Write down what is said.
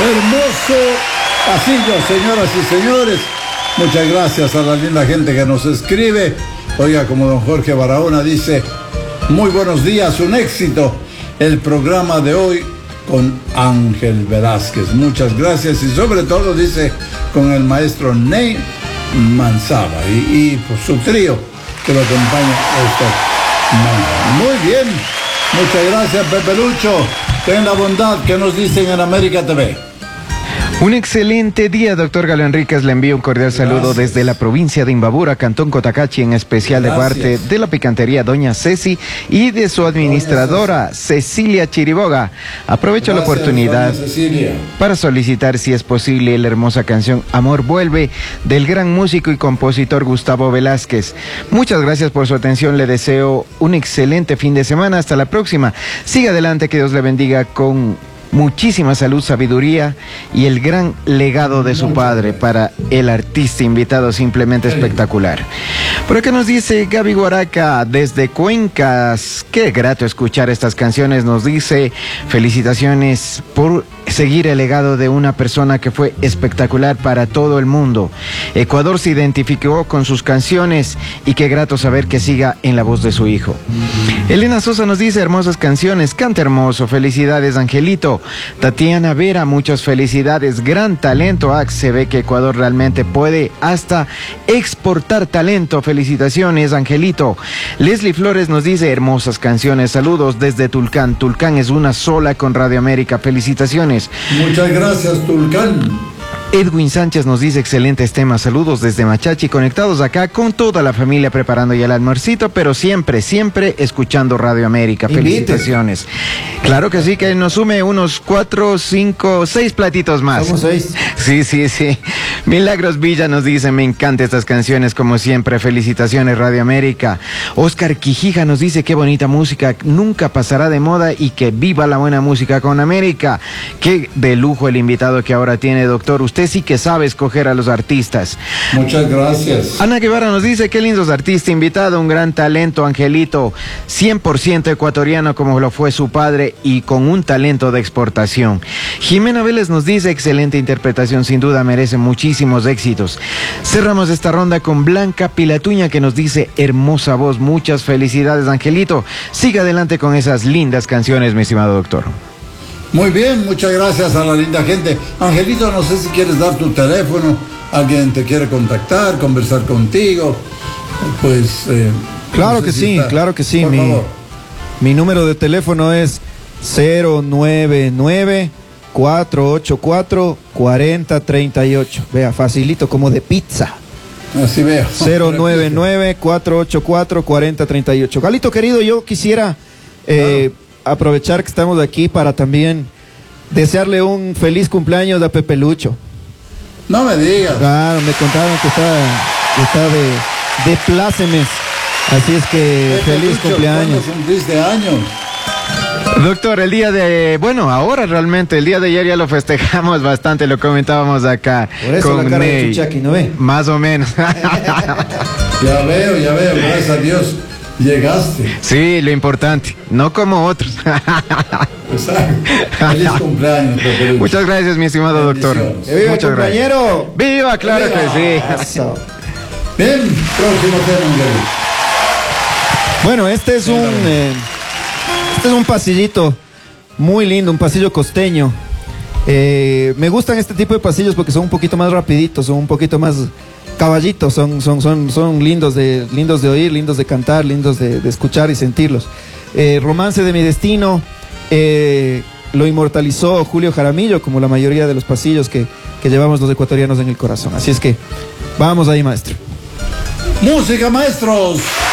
Hermoso pasillo, señoras y señores. Muchas gracias a la linda gente que nos escribe. Oiga, como don Jorge Barahona dice, muy buenos días, un éxito el programa de hoy con Ángel Velázquez. Muchas gracias y sobre todo dice con el maestro Ney Manzaba y por su trío que lo acompaña Muy bien, muchas gracias, Pepe Lucho. Ten la bondad que nos dicen en América TV. Un excelente día, doctor Galo Enríquez. Le envío un cordial saludo desde la provincia de Imbabura, Cantón Cotacachi, en especial de parte de la picantería Doña Ceci y de su administradora Cecilia Chiriboga. Aprovecho la oportunidad para solicitar, si es posible, la hermosa canción Amor Vuelve del gran músico y compositor Gustavo Velázquez. Muchas gracias por su atención. Le deseo un excelente fin de semana. Hasta la próxima. Siga adelante, que Dios le bendiga con muchísima salud, sabiduría y el gran legado de su padre para el artista invitado, simplemente espectacular. Por acá nos dice Gaby Guaraca desde Cuencas. Qué grato escuchar estas canciones. Nos dice felicitaciones por seguir el legado de una persona que fue espectacular para todo el mundo. Ecuador se identificó con sus canciones y qué grato saber que siga en la voz de su hijo. Elena Sosa nos dice hermosas canciones, canta hermoso, felicidades Angelito. Tatiana Vera, muchas felicidades, gran talento. Se ve que Ecuador realmente puede hasta exportar talento. Felicitaciones Angelito. Leslie Flores nos dice hermosas canciones, saludos desde Tulcán. Tulcán es una sola con Radio América, felicitaciones. Muchas gracias, Tulcán. Edwin Sánchez nos dice excelentes temas, saludos desde Machachi, conectados acá con toda la familia preparando ya el almuercito, pero siempre escuchando Radio América. Felicitaciones. Claro que sí, que nos sume unos 4, 5, 6 platitos más. Somos 6. Sí. Milagros Villa nos dice, me encantan estas canciones como siempre, felicitaciones Radio América. Oscar Quijija nos dice, qué bonita música, nunca pasará de moda y que viva la buena música con América. Qué de lujo el invitado que ahora tiene, doctor. Usted sí que sabe escoger a los artistas. Muchas gracias. Ana Guevara nos dice, qué lindos artistas invitado, un gran talento, Angelito, 100% ecuatoriano como lo fue su padre y con un talento de exportación. Jimena Vélez nos dice, excelente interpretación, sin duda merece muchísimos éxitos. Cerramos esta ronda con Blanca Pilatuña que nos dice, hermosa voz, muchas felicidades Angelito, siga adelante con esas lindas canciones, mi estimado doctor. Muy bien, muchas gracias a la linda gente. Angelito, no sé si quieres dar tu teléfono, alguien te quiere contactar, conversar contigo, pues... claro que sí, claro que sí. Mi número de teléfono es 099-484-4038. Vea, facilito, como de pizza. Así veo. 099-484-4038. Galito querido, yo quisiera... aprovechar que estamos aquí para también desearle un feliz cumpleaños a Pepe Lucho. No me digas. Claro, me contaron que está de plácemes. Así es que Pepe feliz Lucho, cumpleaños. ¿cuándo cumpliste años? Doctor, el día de... Bueno, ahora realmente, el día de ayer ya lo festejamos bastante, lo comentábamos acá. Por eso con la cara Ney. de Chuchaki, ¿no ve? Más o menos. Ya veo, gracias a Dios. Llegaste. Sí, lo importante, no como otros. Exacto. Feliz cumpleaños, Pepe Lucho. Muchas gracias, mi estimado doctor. ¡Que viva el Muchas gracias. compañero! ¡Viva! Claro que sí. Eso. Bien, próximo tema, Miguel. Bueno, este es un pasillito muy lindo, un pasillo costeño. Me gustan este tipo de pasillos porque son un poquito más rapiditos, son un poquito más caballitos, son lindos de oír, lindos de cantar, lindos de escuchar y sentirlos. Romance de mi destino lo inmortalizó Julio Jaramillo, como la mayoría de los pasillos que llevamos los ecuatorianos en el corazón. Así es que vamos ahí, maestro. Música, maestros.